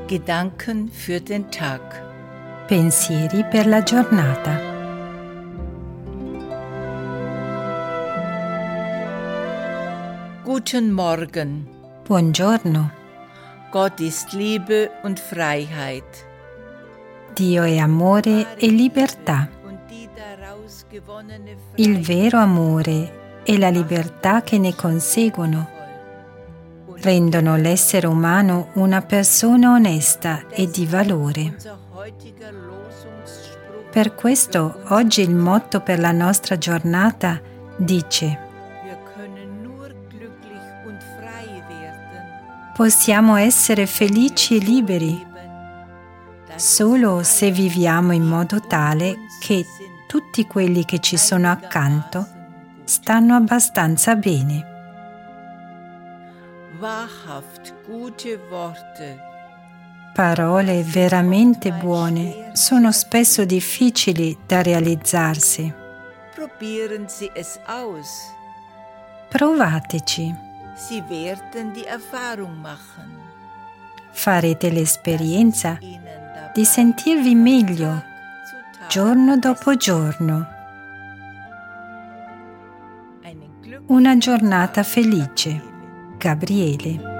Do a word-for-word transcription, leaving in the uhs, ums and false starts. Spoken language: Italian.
Gedanken für den Tag. Pensieri per la giornata. Guten Morgen. Buongiorno. Gott ist Liebe und Freiheit. Dio è amore e libertà. Il vero amore e la libertà che ne conseguono rendono l'essere umano una persona onesta e di valore. Per questo oggi il motto per la nostra giornata dice: possiamo essere felici e liberi solo se viviamo in modo tale che tutti quelli che ci sono accanto stanno abbastanza bene. Wahrhaft gute Worte. Parole veramente buone sono spesso difficili da realizzarsi. Probieren Sie es aus. Provateci. Sie werden die Erfahrung machen. Farete l'esperienza di sentirvi meglio giorno dopo giorno. Una giornata felice. Gabriele.